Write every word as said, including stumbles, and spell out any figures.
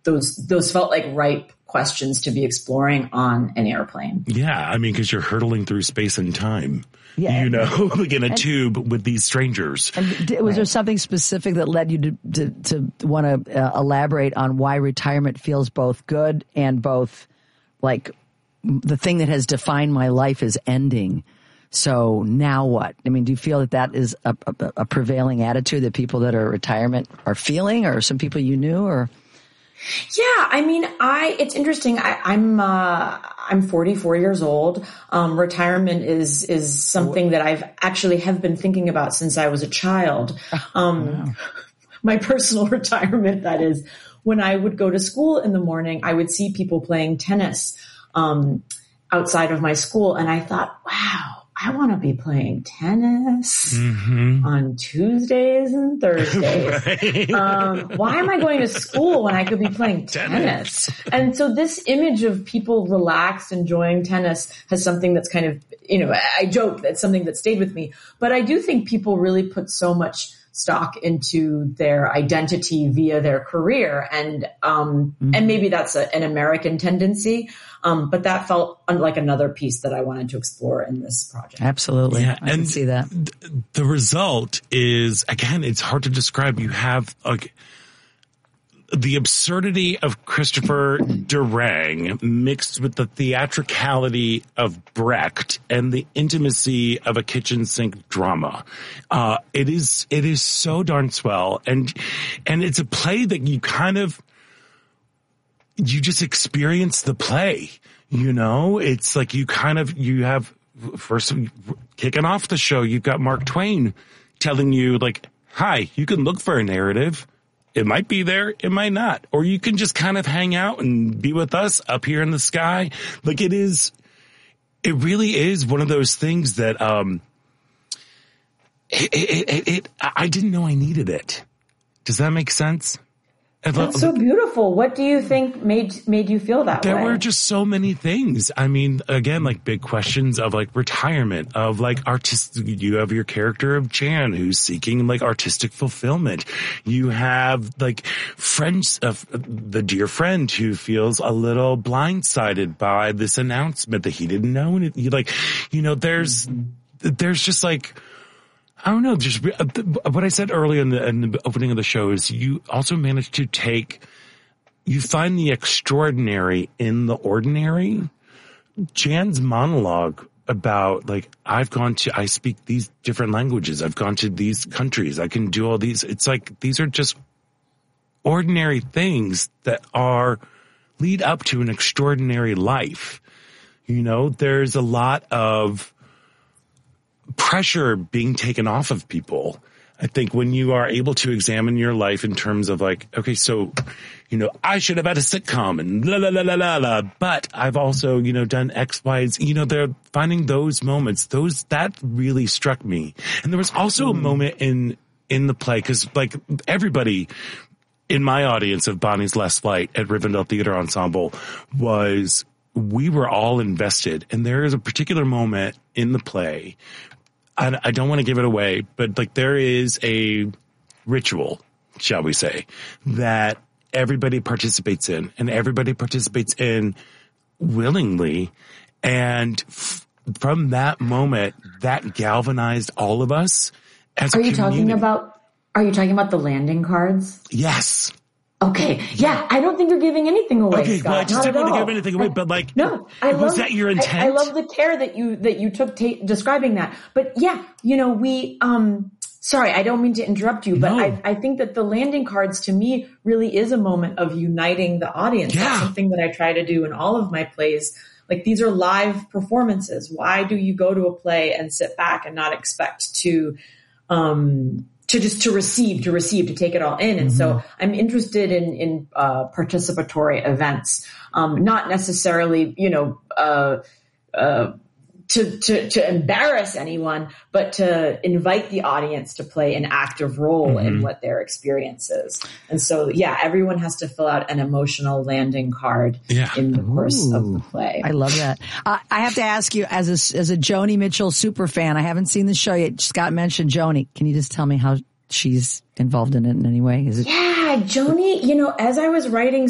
those, those felt like ripe questions to be exploring on an airplane. Yeah. I mean, cause you're hurtling through space and time, yeah. you know, like in a and, tube with these strangers. And was right. there something specific that led you to, to, to want to uh, elaborate on why retirement feels both good and both like the thing that has defined my life is ending? So now what? I mean, do you feel that that is a, a, a prevailing attitude that people that are retirement are feeling, or some people you knew, or? Yeah, I mean, I, it's interesting. I, I'm, uh, I'm forty-four years old. Um, retirement is, is something that I've actually have been thinking about since I was a child. Um, wow. My personal retirement, that is. When I would go to school in the morning, I would see people playing tennis, um, outside of my school. And I thought, wow, I want to be playing tennis mm-hmm. on Tuesdays and Thursdays. Right. Um, why am I going to school when I could be playing tennis? tennis? And so this image of people relaxed, enjoying tennis has something that's kind of, you know, I joke that's something that stayed with me, but I do think people really put so much stock into their identity via their career. And, um, mm-hmm. and maybe that's a, an American tendency. Um, but that felt like another piece that I wanted to explore in this project. Absolutely. Yeah, I and can see that. Th- the result is, again, it's hard to describe. You have like the absurdity of Christopher Durang mixed with the theatricality of Brecht and the intimacy of a kitchen sink drama. Uh, it is, it is so darn swell. And, and it's a play that you kind of, you just experience the play, you know, it's like you kind of, you have first kicking off the show, you've got Mark Twain telling you like, hi, you can look for a narrative. It might be there. It might not. Or you can just kind of hang out and be with us up here in the sky. Like it is, it really is one of those things that, um, it, it, it, it I didn't know I needed it. Does that make sense? That's so beautiful. What do you think made made you feel that there way? There were just so many things. I mean, again, like big questions of like retirement, of like artistic. You have your character of Jan who's seeking like artistic fulfillment. You have like friends of the dear friend who feels a little blindsided by this announcement that he didn't know. And it, like, you know, there's there's just like. I don't know, just what I said earlier in the, in the opening of the show is you also manage to take, you find the extraordinary in the ordinary. Jan's monologue about like, I've gone to, I speak these different languages. I've gone to these countries. I can do all these. It's like, these are just ordinary things that are, lead up to an extraordinary life. You know, there's a lot of pressure being taken off of people. I think when you are able to examine your life in terms of like, okay, so, you know, I should have had a sitcom and la, la, la, la, la, la, but I've also, you know, done X, Y, Z, you know, they're finding those moments, those, that really struck me. And there was also a moment in, in the play, cause like everybody in my audience of Bonnie's Last Flight at Rivendell Theater Ensemble was, we were all invested. And there is a particular moment in the play, I, I don't want to give it away, but like there is a ritual, shall we say, that everybody participates in, and everybody participates in willingly. And f- from that moment, that galvanized all of us as a Are you community. talking about, are you talking about the landing cards? Yes. Okay. Yeah. I don't think you're giving anything away, okay, Scott. Well, I just Not didn't want all. to give anything away, but like, no, I was love, that your intent? I, I love the care that you, that you took ta- describing that. But yeah, you know, we, um, sorry, I don't mean to interrupt you, but no. I, I think that the landing cards to me really is a moment of uniting the audience. Yeah. That's something that I try to do in all of my plays. Like these are live performances. Why do you go to a play and sit back and not expect to, um, to just to receive, to receive, to take it all in. And mm-hmm. so I'm interested in, in, uh, participatory events, um, not necessarily, you know, uh, uh, to, to, to embarrass anyone, but to invite the audience to play an active role mm-hmm. in what their experience is. And so, yeah, everyone has to fill out an emotional landing card yeah. in the course Ooh, of the play. I love that. Uh, I have to ask you, as a, as a Joni Mitchell super fan, I haven't seen the show yet. Scott mentioned Joni. Can you just tell me how she's involved in it in any way? Is it? Yeah, Joni, you know, as I was writing